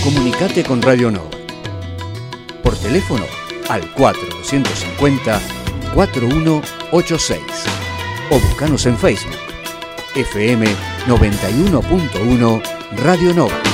Comunicate con Radio Nova. Por teléfono al 4250-4186 o buscanos en Facebook. FM 91.1 Radio Nova.